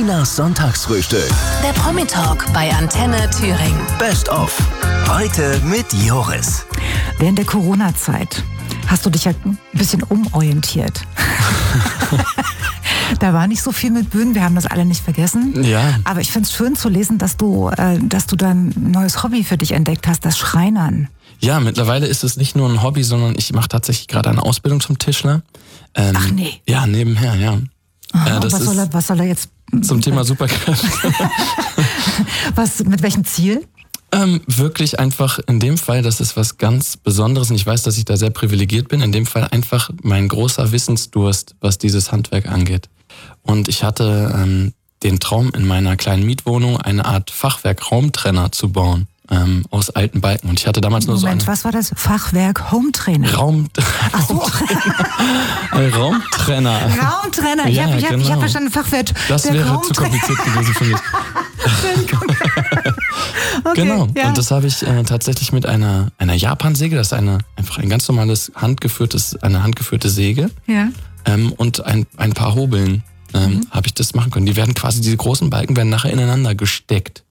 Tinas Sonntagsfrühstück. Der Promi-Talk bei Antenne Thüringen. Best of. Heute mit Joris. Während der Corona-Zeit hast du dich ja ein bisschen umorientiert. Da war nicht so viel mit Bühnen, wir haben das alle nicht vergessen. Ja. Aber ich finde es schön zu lesen, dass du da ein neues Hobby für dich entdeckt hast, das Schreinern. Ja, mittlerweile ist es nicht nur ein Hobby, sondern ich mache tatsächlich gerade eine Ausbildung zum Tischler. Ach nee. Ja, nebenher, ja. Aha, das was soll er jetzt? Zum Thema Superkräfte. Mit welchem Ziel? Wirklich einfach in dem Fall, das ist was ganz Besonderes und ich weiß, dass ich da sehr privilegiert bin, in dem Fall einfach mein großer Wissensdurst, was dieses Handwerk angeht. Und ich hatte den Traum, in meiner kleinen Mietwohnung eine Art Fachwerk-Raumtrenner zu bauen. Aus alten Balken. Und ich hatte damals nur Moment, was war das? Fachwerk Hometrainer? Ach so. Raumtrenner. Raumtrenner. Ich hab verstanden, Fachwerk. Das wäre zu kompliziert gewesen für mich. Okay, genau. Ja. Und das habe ich tatsächlich mit einer Japansäge, das ist einfach ein ganz normales eine handgeführte Säge. Ja. Und ein paar Hobeln habe ich das machen können. Die werden quasi, diese großen Balken werden nachher ineinander gesteckt.